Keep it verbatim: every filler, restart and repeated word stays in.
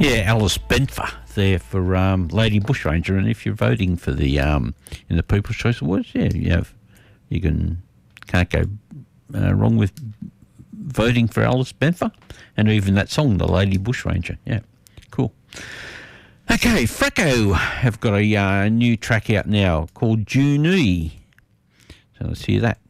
Yeah, Alice Benfer there for um, Lady Bushranger, and if you're voting for the um, in the People's Choice Awards, yeah, you have you can can't go uh, wrong with voting for Alice Benfer, and even that song, the Lady Bushranger. Yeah, cool. Okay, Freco have got a uh, new track out now called Junui. So let's hear that.